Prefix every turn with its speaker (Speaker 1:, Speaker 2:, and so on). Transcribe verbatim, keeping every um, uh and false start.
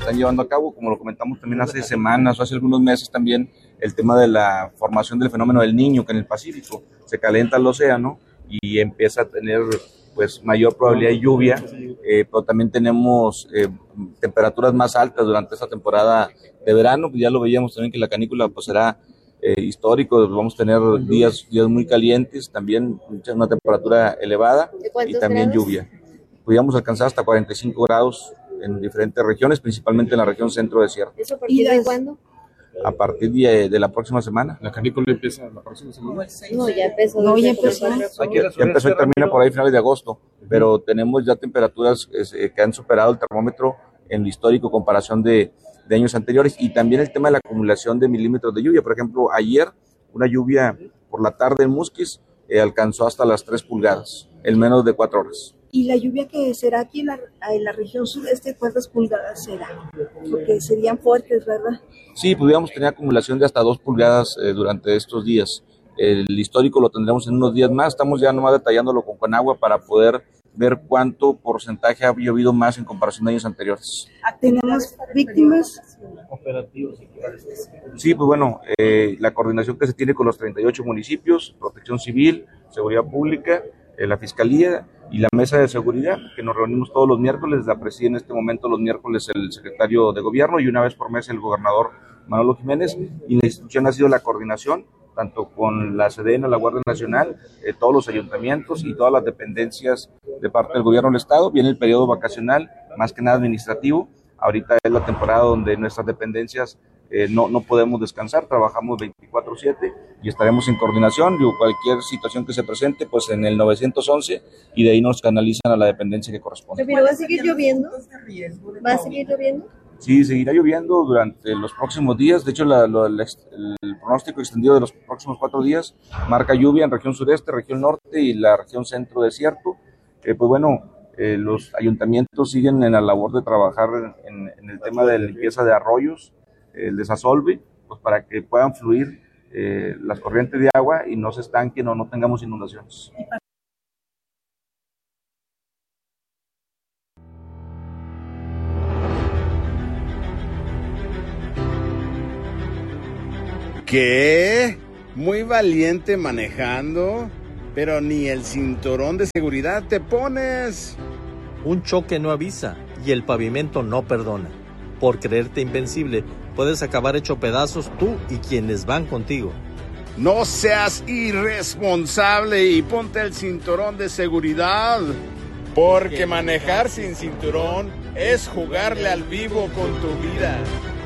Speaker 1: están llevando a cabo, como lo comentamos también hace semanas o hace algunos meses también, el tema de la formación del fenómeno del Niño, que en el Pacífico se calienta el océano y empieza a tener pues mayor probabilidad de lluvia, eh, pero también tenemos eh, temperaturas más altas durante esta temporada de verano, ya lo veíamos también que la canícula pues será eh, histórico, vamos a tener días, días muy calientes, también una temperatura elevada y también grados? lluvia. Podríamos alcanzar hasta cuarenta y cinco grados en diferentes regiones, principalmente en la región centro desierto.
Speaker 2: ¿Eso a partir de cuándo?
Speaker 1: A partir de, de la próxima semana.
Speaker 3: ¿La canícula empieza la próxima semana?
Speaker 2: No, ya empezó.
Speaker 4: No, ya empezó.
Speaker 1: Ya empezó y termina por ahí finales de agosto, pero tenemos ya temperaturas eh, que han superado el termómetro en lo histórico comparación de, de años anteriores, y también el tema de la acumulación de milímetros de lluvia. Por ejemplo, ayer una lluvia por la tarde en Musquis eh, alcanzó hasta las tres pulgadas en menos de cuatro horas.
Speaker 4: ¿Y la lluvia que será aquí en la, en la región sureste, cuántas pulgadas será? Porque serían fuertes, ¿verdad?
Speaker 1: Sí, podríamos tener acumulación de hasta dos pulgadas eh, durante estos días. El histórico lo tendremos en unos días más. Estamos ya nomás detallándolo con Conagua para poder ver cuánto porcentaje ha llovido más en comparación de años anteriores.
Speaker 4: ¿Tenemos víctimas?
Speaker 5: Operativos.
Speaker 1: Sí, pues bueno, eh, la coordinación que se tiene con los treinta y ocho municipios, Protección Civil, Seguridad Pública, eh, la Fiscalía y la Mesa de Seguridad, que nos reunimos todos los miércoles, la preside en este momento los miércoles el secretario de Gobierno y una vez por mes el gobernador Manolo Jiménez, y la institución ha sido la coordinación, tanto con la Sedena, la Guardia Nacional, eh, todos los ayuntamientos y todas las dependencias de parte del gobierno del estado. Viene el periodo vacacional, más que nada administrativo. Ahorita es la temporada donde nuestras dependencias eh, no, no podemos descansar, trabajamos veinticuatro siete y estaremos en coordinación. Digo, cualquier situación que se presente, pues en el nueve once, y de ahí nos canalizan a la dependencia que corresponde.
Speaker 2: ¿Pero va a seguir lloviendo? ¿Va a seguir lloviendo?
Speaker 1: Sí, seguirá lloviendo durante los próximos días. De hecho, la, la, el, el pronóstico extendido de los próximos cuatro días marca lluvia en región sureste, región norte y la región centro desierto. Eh, pues bueno, eh, los ayuntamientos siguen en la labor de trabajar en, en el tema de limpieza de arroyos, el desasolve, pues para que puedan fluir eh, las corrientes de agua y no se estanquen o no tengamos inundaciones.
Speaker 6: ¿Qué? Muy valiente manejando, pero ni el cinturón de seguridad te pones.
Speaker 7: Un choque no avisa y el pavimento no perdona. Por creerte invencible, puedes acabar hecho pedazos tú y quienes van contigo.
Speaker 6: No seas irresponsable y ponte el cinturón de seguridad, porque manejar sin cinturón es jugarle al vivo con tu vida.